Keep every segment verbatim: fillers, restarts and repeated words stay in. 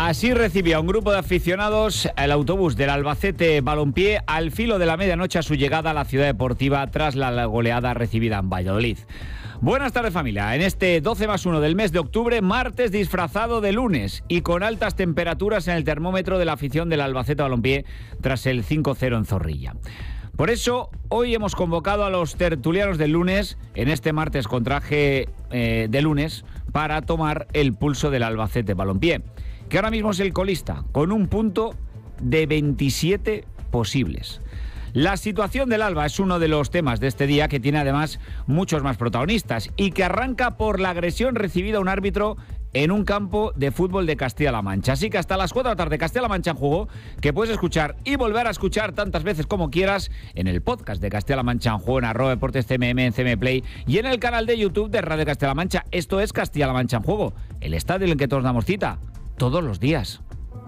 Así recibía un grupo de aficionados el autobús del Albacete Balompié al filo de la medianoche a su llegada a la ciudad deportiva tras la goleada recibida en Valladolid. Buenas tardes, familia. En este doce más uno del mes de octubre, martes disfrazado de lunes y con altas temperaturas en el termómetro de la afición del Albacete Balompié tras el cinco cero en Zorrilla. Por eso, hoy hemos convocado a los tertulianos del lunes, en este martes con traje eh, de lunes, para tomar el pulso del Albacete Balompié, que ahora mismo es el colista, con un punto de veintisiete posibles. La situación del Alba es uno de los temas de este día, que tiene además muchos más protagonistas y que arranca por la agresión recibida a un árbitro en un campo de fútbol de Castilla-La Mancha. Así que hasta las cuatro de la tarde, Castilla-La Mancha en juego, que puedes escuchar y volver a escuchar tantas veces como quieras en el podcast de Castilla-La Mancha en juego, en arroba deportes C M M, en C M Play y en el canal de YouTube de Radio Castilla-La Mancha. Esto es Castilla-La Mancha en juego, el estadio en el que todos damos cita todos los días.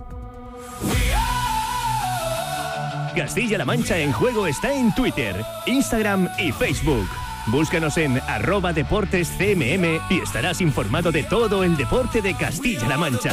Castilla-La Mancha en juego está en Twitter, Instagram y Facebook. Búscanos en arroba deportes C M M y estarás informado de todo el deporte de Castilla-La Mancha.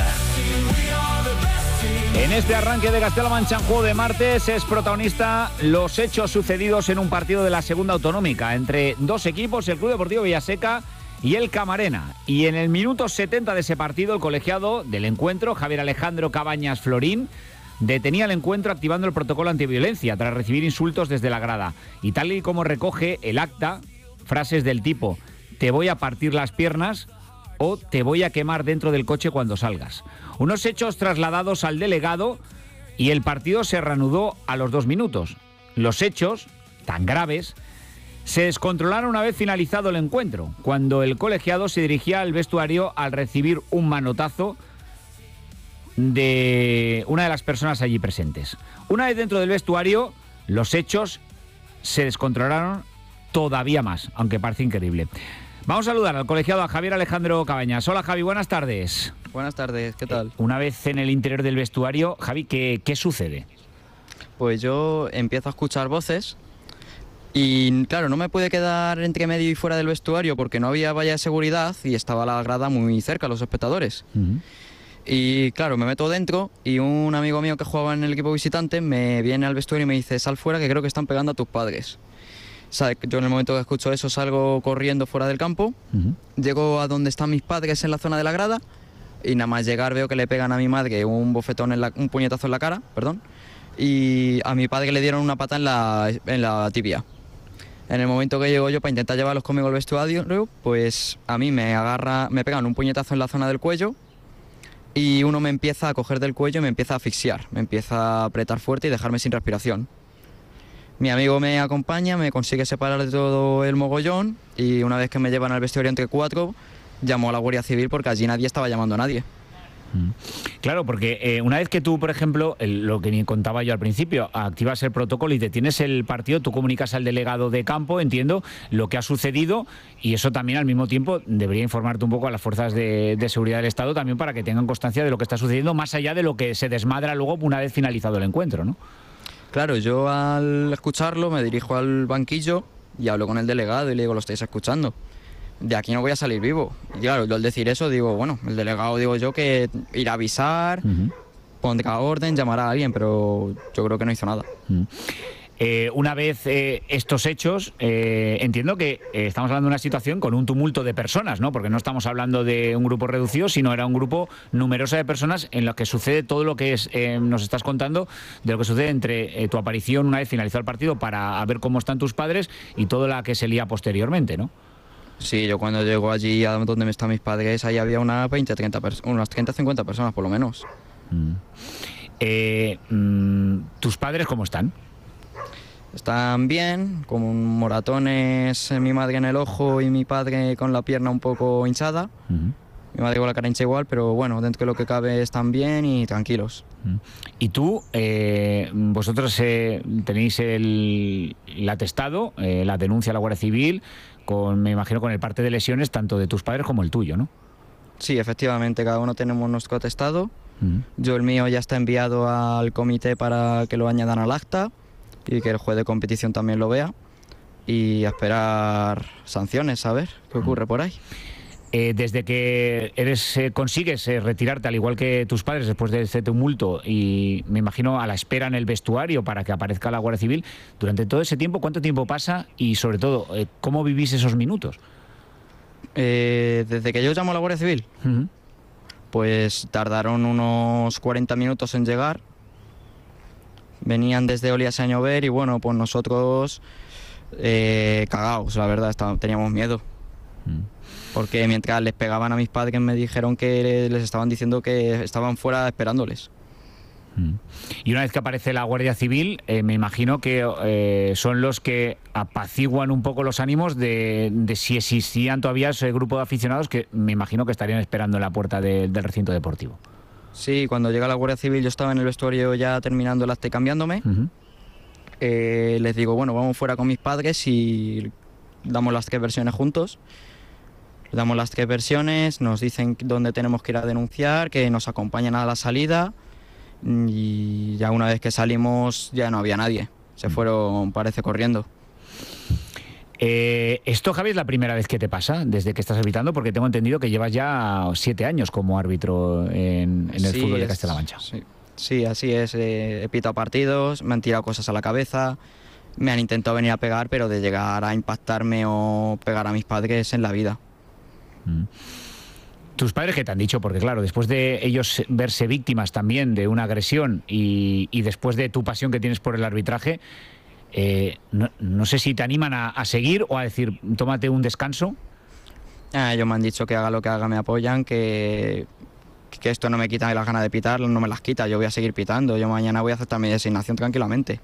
En este arranque de Castilla-La Mancha en juego de martes es protagonista los hechos sucedidos en un partido de la segunda autonómica entre dos equipos, el Club Deportivo Villaseca y el Camarena. Y en el minuto setenta de ese partido, el colegiado del encuentro, Javier Alejandro Cabañas Florín, detenía el encuentro activando el protocolo antiviolencia tras recibir insultos desde la grada. Y tal y como recoge el acta, frases del tipo: te voy a partir las piernas o te voy a quemar dentro del coche cuando salgas. Unos hechos trasladados al delegado y el partido se reanudó a los dos minutos. Los hechos, tan graves, se descontrolaron una vez finalizado el encuentro, cuando el colegiado se dirigía al vestuario al recibir un manotazo de una de las personas allí presentes. Una vez dentro del vestuario, los hechos se descontrolaron todavía más, aunque parece increíble. Vamos a saludar al colegiado, a Javier Alejandro Cabañas. Hola, Javi, buenas tardes. Buenas tardes, ¿qué tal? Una vez en el interior del vestuario, Javi, ¿qué, qué sucede? Pues yo empiezo a escuchar voces y, claro, no me pude quedar entre medio y fuera del vestuario porque no había valla de seguridad y estaba la grada muy cerca, los espectadores. Uh-huh. Y, claro, me meto dentro y un amigo mío que jugaba en el equipo visitante me viene al vestuario y me dice: sal fuera, que creo que están pegando a tus padres. ¿Sabe? Yo en el momento que escucho eso salgo corriendo fuera del campo, uh-huh. Llego a donde están mis padres en la zona de la grada y nada más llegar veo que le pegan a mi madre un bofetón, en la, un puñetazo en la cara, perdón, y a mi padre le dieron una pata en la, en la tibia. En el momento que llego yo para intentar llevarlos conmigo al vestuario, pues a mí me agarra, me pegan un puñetazo en la zona del cuello y uno me empieza a coger del cuello y me empieza a asfixiar, me empieza a apretar fuerte y dejarme sin respiración. Mi amigo me acompaña, me consigue separar de todo el mogollón y una vez que me llevan al vestuario entre cuatro, llamo a la Guardia Civil porque allí nadie estaba llamando a nadie. Claro, porque eh, una vez que tú, por ejemplo, el, lo que contaba yo al principio, activas el protocolo y detienes el partido, tú comunicas al delegado de campo, entiendo, lo que ha sucedido, y eso también al mismo tiempo debería informarte un poco a las fuerzas de, de seguridad del Estado también para que tengan constancia de lo que está sucediendo, más allá de lo que se desmadra luego una vez finalizado el encuentro, ¿no? Claro, yo al escucharlo me dirijo al banquillo y hablo con el delegado y le digo: lo estáis escuchando, de aquí no voy a salir vivo. Y claro, yo al decir eso digo, bueno, el delegado digo yo que irá a avisar, uh-huh. Pondrá orden, llamará a alguien, pero yo creo que no hizo nada. Uh-huh. Eh, una vez eh, estos hechos, eh, entiendo que eh, estamos hablando de una situación con un tumulto de personas, ¿no? Porque no estamos hablando de un grupo reducido, sino era un grupo numeroso de personas en lo que sucede todo lo que es, eh, nos estás contando, de lo que sucede entre eh, tu aparición una vez finalizado el partido para ver cómo están tus padres y todo lo que se lía posteriormente, ¿no? Sí, yo cuando llego allí a donde están mis padres, ahí había unas veinte, treinta, unas treinta, cincuenta personas por lo menos. Mm. Eh, mm, ¿Tus padres cómo están? Están bien, con moratones, mi madre en el ojo y mi padre con la pierna un poco hinchada. Uh-huh. Mi madre con la cara hincha igual, pero bueno, dentro de lo que cabe están bien y tranquilos. Uh-huh. Y tú, eh, vosotros eh, tenéis el, el atestado, eh, la denuncia a la Guardia Civil, con, me imagino con el parte de lesiones tanto de tus padres como el tuyo, ¿no? Sí, efectivamente, cada uno tenemos nuestro atestado. Uh-huh. Yo el mío ya está enviado al comité para que lo añadan al acta y que el juez de competición también lo vea y a esperar sanciones, a ver qué ocurre por ahí. Eh, desde que eres eh, consigues eh, retirarte, al igual que tus padres, después de este tumulto, y me imagino a la espera en el vestuario para que aparezca la Guardia Civil, durante todo ese tiempo, ¿cuánto tiempo pasa? Y sobre todo, eh, ¿cómo vivís esos minutos? Eh, desde que yo llamo a la Guardia Civil, Uh-huh. pues tardaron unos cuarenta minutos en llegar. Venían desde Olías a llover y bueno, pues nosotros eh, cagados, la verdad, estábamos, teníamos miedo. Uh-huh. Porque mientras les pegaban a mis padres me dijeron que les estaban diciendo que estaban fuera esperándoles. Y una vez que aparece la Guardia Civil, eh, me imagino que eh, son los que apaciguan un poco los ánimos de, de si existían todavía ese grupo de aficionados que me imagino que estarían esperando en la puerta de, del recinto deportivo. Sí, cuando llega la Guardia Civil yo estaba en el vestuario ya terminando el acta y cambiándome. Uh-huh. eh, les digo, bueno, vamos fuera con mis padres y damos las tres versiones juntos. Damos las tres versiones, nos dicen dónde tenemos que ir a denunciar, que nos acompañan a la salida y ya una vez que salimos ya no había nadie. Se fueron, parece, corriendo. Eh, esto, Javi, es la primera vez que te pasa desde que estás arbitrando, porque tengo entendido que llevas ya siete años como árbitro en, en el Sí, fútbol de es- Castilla-La Mancha. Sí, sí, así es. eh, he pitado partidos, me han tirado cosas a la cabeza, me han intentado venir a pegar, pero de llegar a impactarme o pegar a mis padres en la vida. ¿Tus padres qué te han dicho? Porque claro, después de ellos verse víctimas también de una agresión y, y después de tu pasión que tienes por el arbitraje, eh, no, no sé si te animan a, a seguir o a decir, tómate un descanso. Ah, ellos me han dicho que haga lo que haga, me apoyan, que, que esto no me quita las ganas de pitar, no me las quita, yo voy a seguir pitando, yo mañana voy a aceptar mi designación tranquilamente.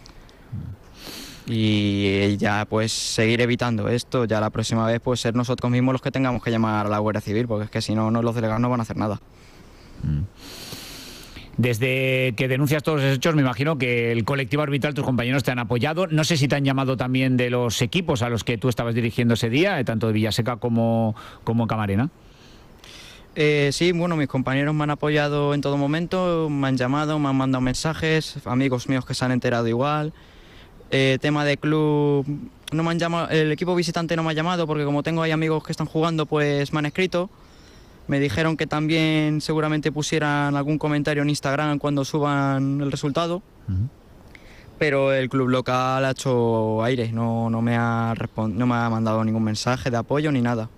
Y ya pues seguir evitando esto, ya la próxima vez pues ser nosotros mismos los que tengamos que llamar a la Guardia Civil, porque es que si no, no los delegados no van a hacer nada. Desde que denuncias todos los hechos, me imagino que el colectivo arbitral, tus compañeros te han apoyado. No sé si te han llamado también de los equipos a los que tú estabas dirigiendo ese día, tanto de Villaseca como, como Camarena. Eh, sí, bueno, mis compañeros me han apoyado en todo momento, me han llamado, me han mandado mensajes, amigos míos que se han enterado igual. Eh, tema de club, no me han llamado, el equipo visitante no me ha llamado porque como tengo ahí amigos que están jugando, pues me han escrito. Me dijeron que también seguramente pusieran algún comentario en Instagram cuando suban el resultado. Uh-huh. Pero el club local ha hecho aire, no, no, me ha respon- no me ha mandado ningún mensaje de apoyo ni nada.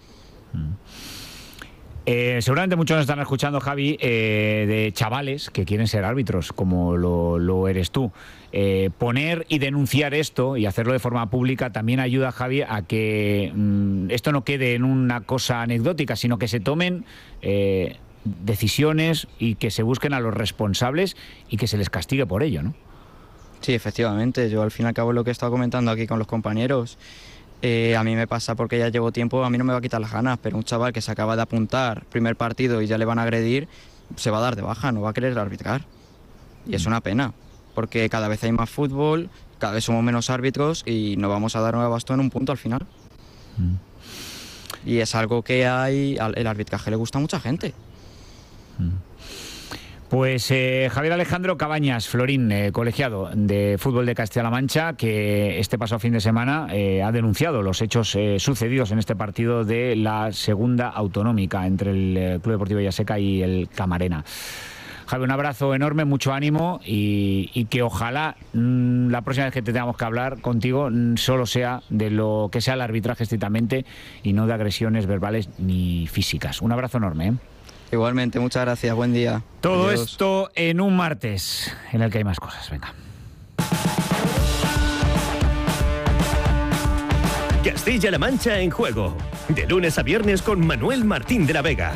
Eh, seguramente muchos nos están escuchando, Javi, eh, de chavales que quieren ser árbitros, como lo, lo eres tú. Eh, poner y denunciar esto y hacerlo de forma pública también ayuda, Javi, a que mmm, esto no quede en una cosa anecdótica, sino que se tomen eh, decisiones y que se busquen a los responsables y que se les castigue por ello, ¿no? Sí, efectivamente, yo al fin y al cabo lo que he estado comentando aquí con los compañeros, eh, a mí me pasa porque ya llevo tiempo, a mí no me va a quitar las ganas, pero un chaval que se acaba de apuntar primer partido y ya le van a agredir, se va a dar de baja, no va a querer arbitrar. Y es una pena, porque cada vez hay más fútbol, cada vez somos menos árbitros y nos vamos a dar un abasto en un punto al final. Mm. Y es algo que hay, el arbitraje le gusta a mucha gente. Mm. Pues eh, Javier Alejandro Cabañas Florín, eh, colegiado de fútbol de Castilla-La Mancha, que este pasado fin de semana eh, ha denunciado los hechos eh, sucedidos en este partido de la segunda autonómica entre el eh, Club Deportivo Villaseca y el Camarena. Javi, un abrazo enorme, mucho ánimo y, y que ojalá mmm, la próxima vez que tengamos que hablar contigo mmm, solo sea de lo que sea el arbitraje estrictamente y no de agresiones verbales ni físicas. Un abrazo enorme, ¿eh? Igualmente, muchas gracias, buen día. Todo Adiós. esto en un martes en el que hay más cosas. Venga. Castilla-La Mancha en juego. De lunes a viernes con Manuel Martín de la Vega.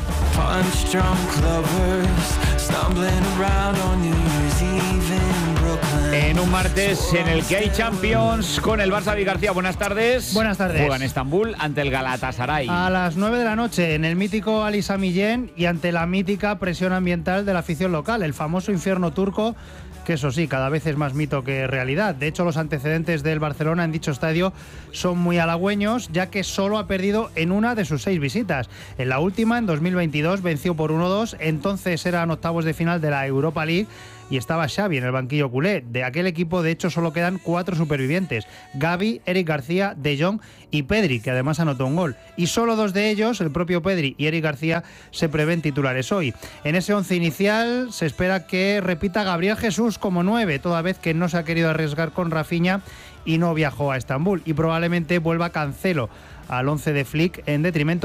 En un martes en el que hay Champions con el Barça. David García, buenas tardes. Buenas tardes. Juega en Estambul ante el Galatasaray. A las nueve de la noche en el mítico Ali Sami Yen y ante la mítica presión ambiental de la afición local, el famoso infierno turco, que eso sí, cada vez es más mito que realidad. De hecho, los antecedentes del Barcelona en dicho estadio son muy halagüeños, ya que solo ha perdido en una de sus seis visitas. En la última, en dos mil veintidós. veintidós venció por uno dos, entonces eran octavos de final de la Europa League y estaba Xavi en el banquillo culé. De aquel equipo, de hecho, solo quedan cuatro supervivientes: Gavi, Eric García, De Jong y Pedri, que además anotó un gol. Y solo dos de ellos, el propio Pedri y Eric García, se prevén titulares hoy. En ese once inicial se espera que repita Gabriel Jesús como nueve, toda vez que no se ha querido arriesgar con Rafinha y no viajó a Estambul. Y probablemente vuelva Cancelo al once de Flick en detrimento